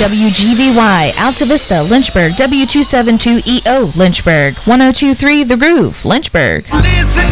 WGVY, Alta Vista, Lynchburg, W272EO, Lynchburg, 1023 The Groove, Lynchburg. Listen